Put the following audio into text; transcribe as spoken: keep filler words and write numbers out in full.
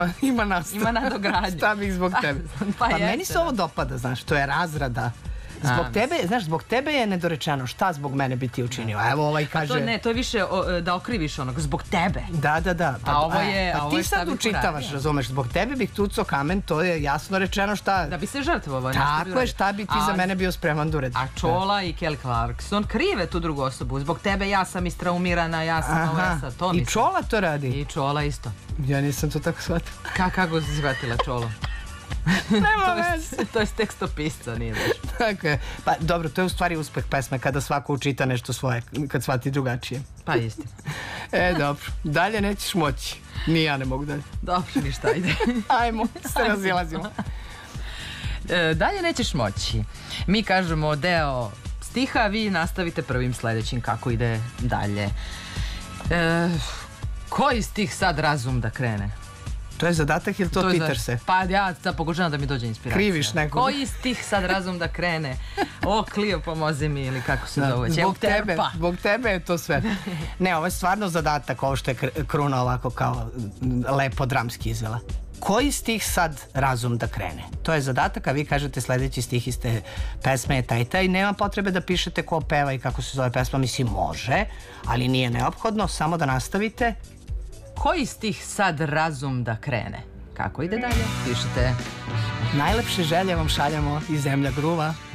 Ima nastav. Ima nadogradnju. Šta bih zbog tebe? Pa Pa meni jeste, se ovo dopada, znaš, to je razrada. Zbog A, tebe, znaš, zbog tebe je nedorečeno. Šta zbog mene bi ti učinio? A evo ovaj kaže... To ne, to je više o, da okriviš onog, zbog tebe. Da, da, da. Pa, A ovo je- pa a ovo ti je šta sad bih učitavaš, uradio. razumeš, zbog tebe bih tucao kamen, to je jasno rečeno šta... Da bi se žrtvovao. Tako je, šta bi ti za mene bio spreman da uredi. A Čola i Kelly Clarkson krive tu drugu osobu. Zbog tebe ja sam istraumirana, ja sam ovo, ja sam to I mislim. Čola to radi? I Čola isto. Ja nisam to tako shvatila. Ka, kako si shvatila Čolo? Nema to, je, veze. to je tekstopisca, nije baš. Tako je. Pa dobro, to je u stvari uspeh pesme kada svako učita nešto svoje, kad shvati drugačije. Pa istina. E, dobro. Dalje nećeš moći. Ni ja ne mogu dalje. Dobro, ništa, ajde. Ajmo, se razilazimo. E, dalje nećeš moći. Mi kažemo deo stiha, a vi nastavite prvim sledećim kako ide dalje. E, koji stih sad razum da krene? To je zadatak ili to, to titar za... se? Pa ja sad pokušavam da mi dođe inspiracija. Kriviš nekog. Koji stih sad razum da krene? O, Klio, pomozi mi, ili kako se Da, zove? zbog tebe, Pa. zbog tebe je to sve. Ne, ovo je stvarno zadatak, ovo što je kr- Kruna ovako kao lepo dramski izvela. Koji stih sad razum da krene? To je zadatak, a vi kažete sledeći stih iz te pesme je taj taj. Nema potrebe da pišete ko peva i kako se zove pesma. Mislim, može, ali nije neophodno. Samo da nastavite. Koji stih sad razum da krene? Kako ide dalje? Pišite. Najlepše želje vam šaljamo iz Zemlja gruva.